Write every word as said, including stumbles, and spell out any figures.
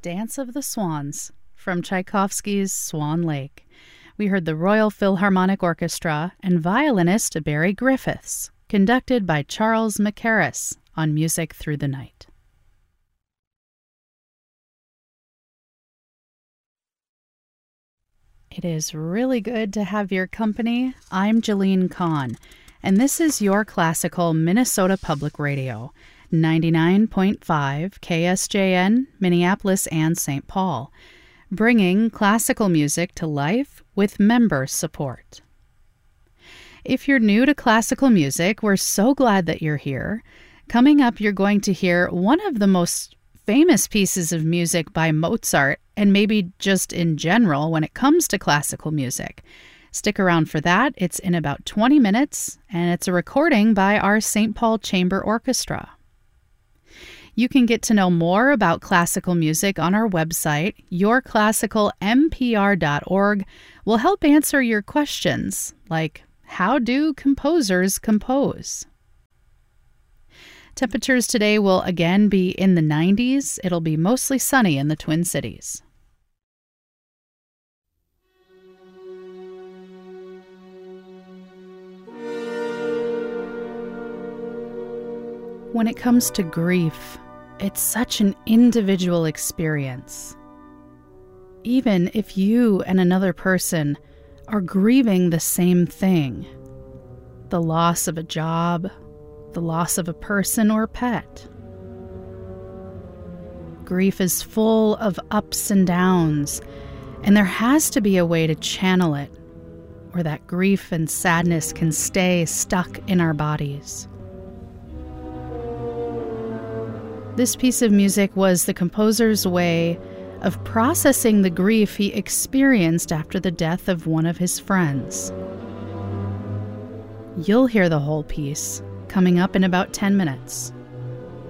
Dance of the Swans from Tchaikovsky's Swan Lake. We heard the Royal Philharmonic Orchestra and violinist Barry Griffiths, conducted by Charles Mackerras on Music Through the Night. It is really good to have your company. I'm Jeline Kahn, and this is your classical Minnesota Public Radio, ninety-nine point five K S J N, Minneapolis and Saint Paul, bringing classical music to life with member support. If you're new to classical music, we're so glad that you're here. Coming up, you're going to hear one of the most famous pieces of music by Mozart, and maybe just in general when it comes to classical music. Stick around for that. It's in about twenty minutes, and it's a recording by our Saint Paul Chamber Orchestra. You can get to know more about classical music on our website. your classical m p r dot org will help answer your questions, like how do composers compose? Temperatures today will again be in the nineties. It'll be mostly sunny in the Twin Cities. When it comes to grief, it's such an individual experience. Even if you and another person are grieving the same thing, the loss of a job, the loss of a person or pet. Grief is full of ups and downs, and there has to be a way to channel it, or that grief and sadness can stay stuck in our bodies. This piece of music was the composer's way of processing the grief he experienced after the death of one of his friends. You'll hear the whole piece coming up in about ten minutes.